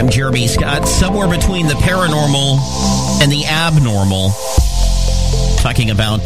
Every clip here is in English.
I'm Jeremy Scott, somewhere between the paranormal and the abnormal, talking about,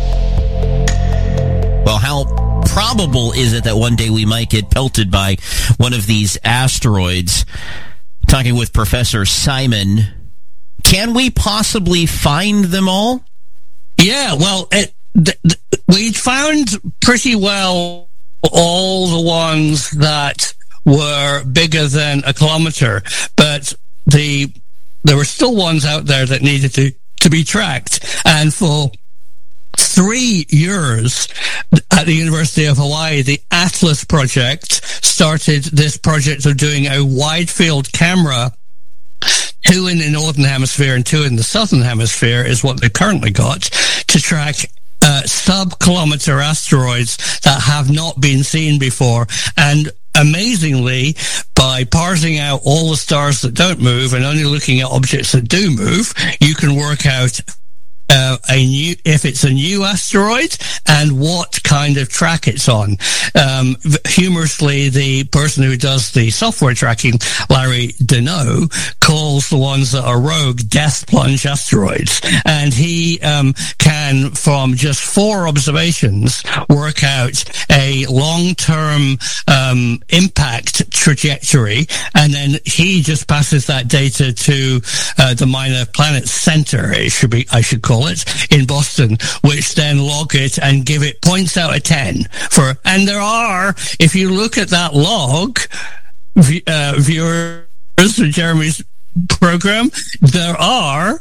how probable is it that one day we might get pelted by one of these asteroids? Talking with Professor Simon. Can we possibly find them all? Yeah, well, we found pretty well all the ones that were bigger than a kilometer, but there were still ones out there that needed to be tracked. And for 3 years at the University of Hawaii, the Atlas Project started this project of doing a wide field camera. 2 in the northern hemisphere and 2 in the southern hemisphere is what they currently got, to track sub-kilometer asteroids that have not been seen before. And amazingly, by parsing out all the stars that don't move and only looking at objects that do move, you can work out if it's a new asteroid and what kind of track it's on. Humorously, the person who does the software tracking, Larry Deneau, calls the ones that are rogue death plunge asteroids. And he can, from just 4 observations, work out a long-term impact trajectory, and then he just passes that data to the Minor Planet Center, I should call it, in Boston, which then log it and give it points out of 10 and there are, if you look at that log, viewers of Jeremy's program, there are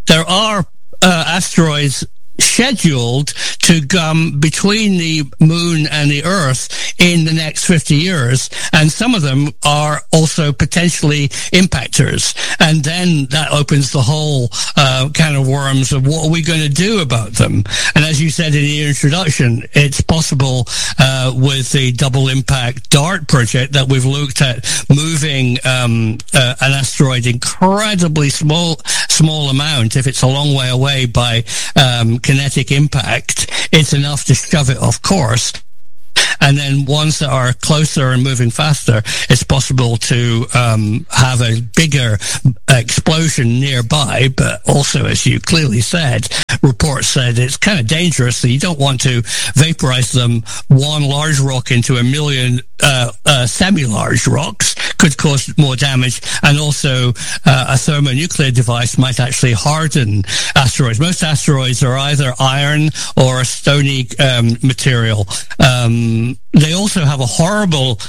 asteroids scheduled to come between the moon and the earth in the next 50 years, and some of them are also potentially impactors. And then that opens the whole can of worms of what are we going to do about them. And as you said in the introduction, it's possible with the Double Impact DART project that we've looked at moving an asteroid incredibly small amount. If it's a long way away by kinetic impact, it's enough to shove it off course. And then ones that are closer and moving faster, it's possible to have a bigger explosion nearby. But also, as you clearly said, reports said it's kind of dangerous, that you don't want to vaporize them. One large rock into a million semi-large rocks could cause more damage. And also, a thermonuclear device might actually harden asteroids. Most asteroids are either iron or a stony material. They also have a horrible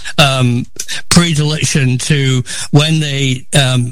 predilection to, when they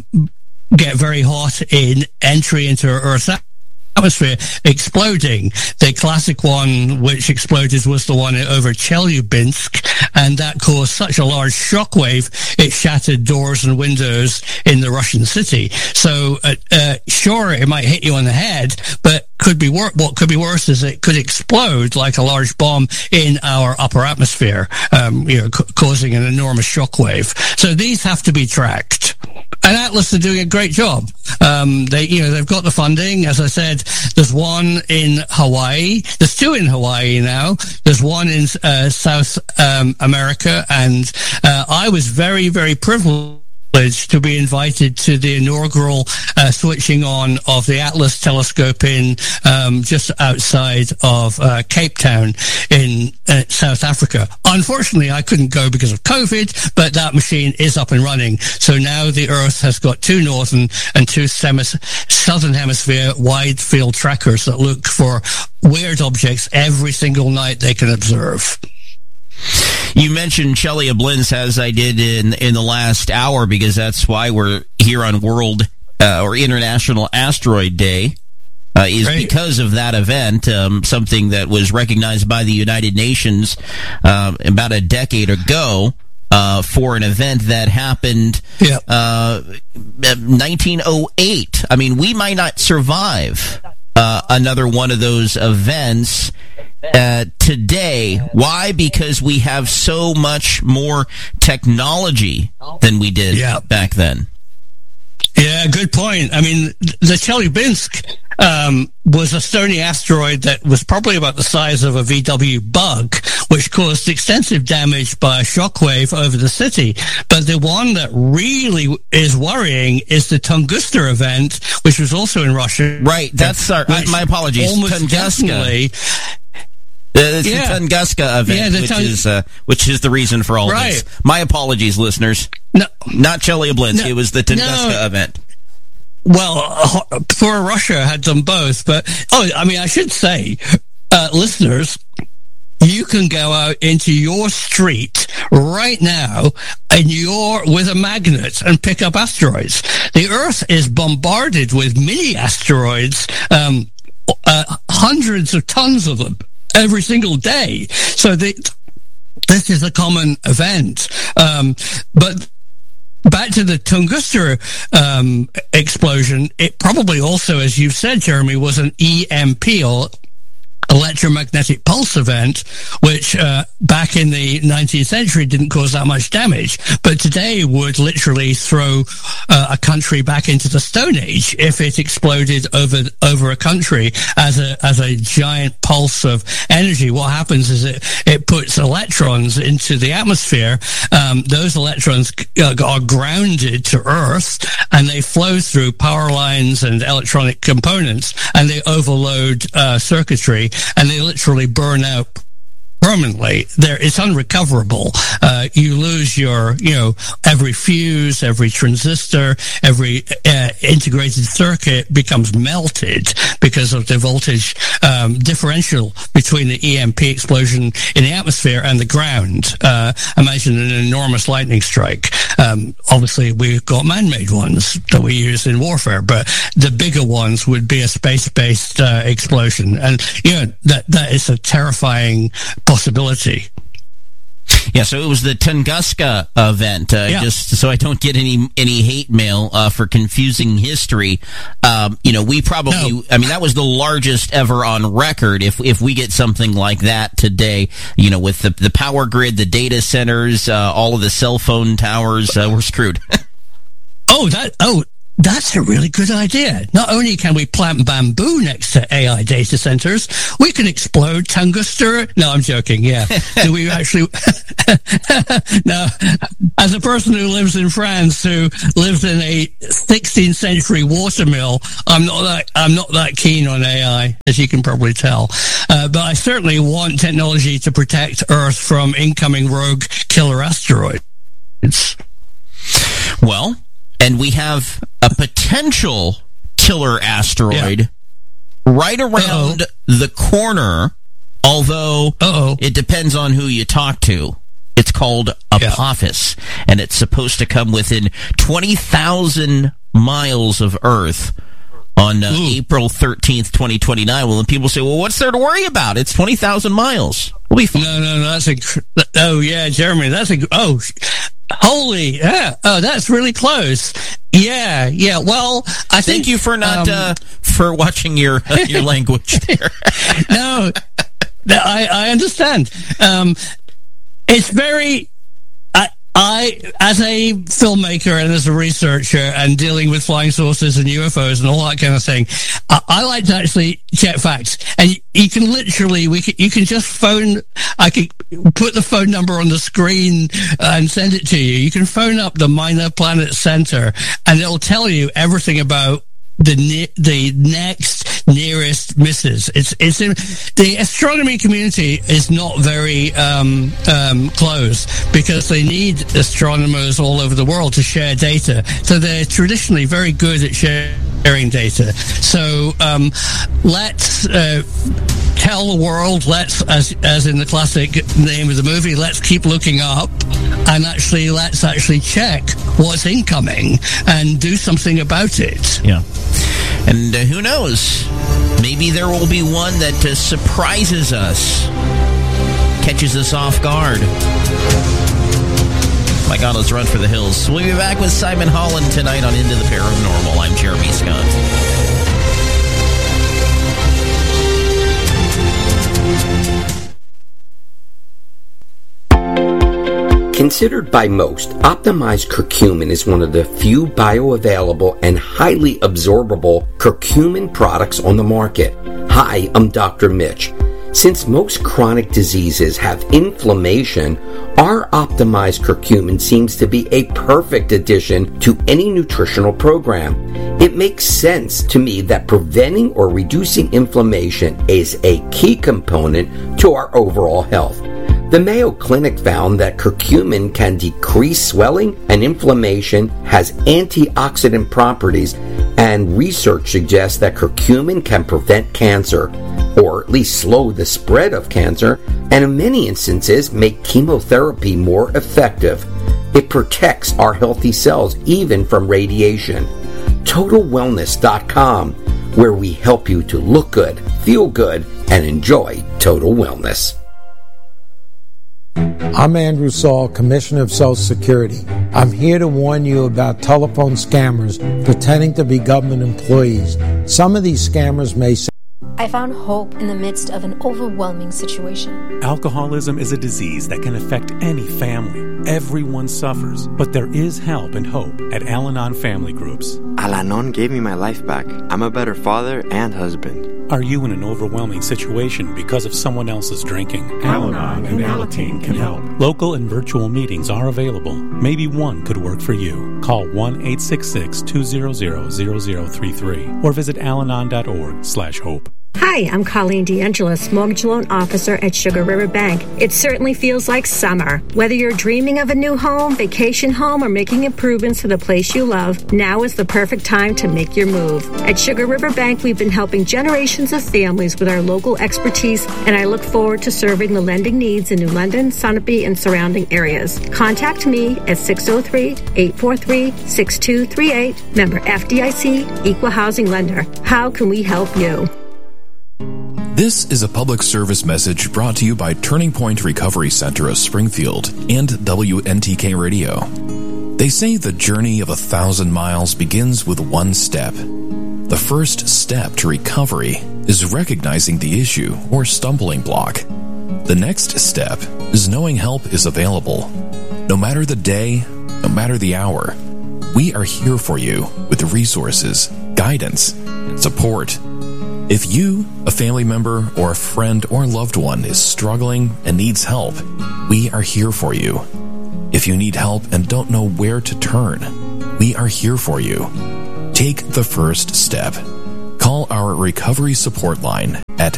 get very hot in entry into Earth's atmosphere, exploding. The classic one which exploded was the one over Chelyabinsk, and that caused such a large shockwave it shattered doors and windows in the Russian city. So sure, it might hit you on the head, but what could be worse is it could explode like a large bomb in our upper atmosphere, causing an enormous shockwave. So these have to be tracked. And Atlas are doing a great job. They've got the funding. As I said, there's one in Hawaii. There's 2 in Hawaii now. There's one in South America. And I was very, very privileged to be invited to the inaugural switching on of the Atlas telescope in just outside of Cape Town in South Africa. Unfortunately, I couldn't go because of COVID, but that machine is up and running. So now the Earth has got 2 northern and 2 southern hemisphere wide field trackers that look for weird objects every single night they can observe. You mentioned Chelyabinsk, as I did in the last hour, because that's why we're here on World or International Asteroid Day, is right. Because of that event, something that was recognized by the United Nations about a decade ago. For an event that happened 1908. I mean, we might not survive another one of those events today. Why? Because we have so much more technology than we did back then. Yeah, good point. I mean, the Chelyabinsk was a stony asteroid that was probably about the size of a VW Bug, which caused extensive damage by a shockwave over the city. But the one that really is worrying is the Tunguska event, which was also in Russia. Right, that's my apologies. Tunguska. It's the Tunguska event, which is the reason for all this. My apologies, listeners. No, not Chelyabinsk. It was the Tunguska event. Well, poor Russia had them both, but I should say, listeners, you can go out into your street right now with a magnet and pick up asteroids. The Earth is bombarded with mini asteroids, hundreds of tons of them every single day. So this is a common event. But back to the Tunguska explosion, it probably also, as you've said, Jeremy, was an EMP, or electromagnetic pulse event, which back in the 19th century didn't cause that much damage, but today would literally throw a country back into the Stone Age if it exploded over a country as a giant pulse of energy. What happens is it puts electrons into the atmosphere. Those electrons are grounded to Earth, and they flow through power lines and electronic components, and they overload circuitry, and they literally burn out permanently. It's unrecoverable. You lose your, every fuse, every transistor, every integrated circuit becomes melted because of the voltage differential between the EMP explosion in the atmosphere and the ground. Imagine an enormous lightning strike. Obviously, we've got man-made ones that we use in warfare, but the bigger ones would be a space-based explosion. And, that is a terrifying possibility. Yeah, so it was the Tunguska event. Just so I don't get any hate mail for confusing history. We probably, that was the largest ever on record. If we get something like that today, with the power grid, the data centers, all of the cell phone towers, we're screwed. That's a really good idea. Not only can we plant bamboo next to AI data centers, we can explode Tunguska. No, I'm joking. Yeah. Do we actually? No. As a person who lives in France, who lives in a 16th century watermill, I'm not that keen on AI, as you can probably tell. But I certainly want technology to protect Earth from incoming rogue killer asteroids. Well, and we have a potential killer asteroid right around the corner, although it depends on who you talk to. It's called Apophis, and it's supposed to come within 20,000 miles of Earth on April 13th, 2029. Well, then people say, well, what's there to worry about? It's 20,000 miles. We'll be fine. No, Jeremy, that's really close. Yeah. Well, I think. Thank you for not for watching your language there. No, I understand. It's very. I, as a filmmaker and as a researcher and dealing with flying saucers and UFOs and all that kind of thing, I like to actually check facts. And you can literally, you can just phone, I can put the phone number on the screen and send it to you. You can phone up the Minor Planet Center and it'll tell you everything about the next nearest misses. It's in the astronomy community is not very close because they need astronomers all over the world to share data. So they're traditionally very good at sharing data. So let's tell the world. Let's, as in the classic name of the movie, let's keep looking up and let's check what's incoming and do something about it. Yeah. And who knows? Maybe there will be one that surprises us, catches us off guard. My God, let's run for the hills. We'll be back with Simon Holland tonight on Into the Paranormal. I'm Jeremy Scott. Considered by most, optimized curcumin is one of the few bioavailable and highly absorbable curcumin products on the market. Hi, I'm Dr. Mitch. Since most chronic diseases have inflammation, our optimized curcumin seems to be a perfect addition to any nutritional program. It makes sense to me that preventing or reducing inflammation is a key component to our overall health. The Mayo Clinic found that curcumin can decrease swelling and inflammation, has antioxidant properties, and research suggests that curcumin can prevent cancer, or at least slow the spread of cancer, and in many instances make chemotherapy more effective. It protects our healthy cells even from radiation. TotalWellness.com, where we help you to look good, feel good, and enjoy total wellness. I'm Andrew Saul, Commissioner of Social Security. I'm here to warn you about telephone scammers pretending to be government employees. Some of these scammers may say, I found hope in the midst of an overwhelming situation. Alcoholism is a disease that can affect any family. Everyone suffers, but there is help and hope at Al-Anon Family Groups. Al-Anon gave me my life back. I'm a better father and husband. Are you in an overwhelming situation because of someone else's drinking? Al-Anon and Alateen can help. Local and virtual meetings are available. Maybe one could work for you. Call 1-866-200-0033 or visit alanon.org/hope. Hi, I'm Colleen DeAngelis, Mortgage Loan Officer at Sugar River Bank. It certainly feels like summer. Whether you're dreaming of a new home, vacation home, or making improvements to the place you love, now is the perfect time to make your move. At Sugar River Bank, we've been helping generations of families with our local expertise, and I look forward to serving the lending needs in New London, Sunapee, and surrounding areas. Contact me at 603-843-6238. Member FDIC, Equal Housing Lender. How can we help you? This is a public service message brought to you by Turning Point Recovery Center of Springfield and WNTK Radio. They say the journey of 1,000 miles begins with one step. The first step to recovery is recognizing the issue or stumbling block. The next step is knowing help is available. No matter the day, no matter the hour, we are here for you with resources, guidance, and support. If you, a family member, or a friend or loved one is struggling and needs help, we are here for you. If you need help and don't know where to turn, we are here for you. Take the first step. Call our recovery support line at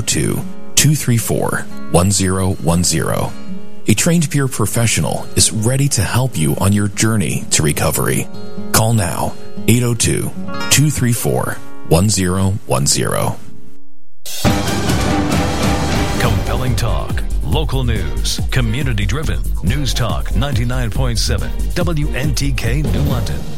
802-234-1010. A trained peer professional is ready to help you on your journey to recovery. Call now, 802-234-1010. Compelling talk, local news, community-driven. News Talk 99.7, WNTK New London.